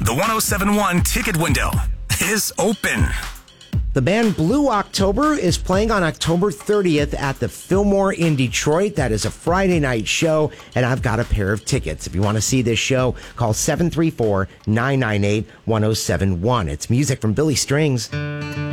The 1071 ticket window is open. The band Blue October is playing on October 30th at the Fillmore in Detroit. That is a Friday night show, and I've got a pair of tickets. If you want to see this show, call 734-998-1071. It's music from Billy Strings.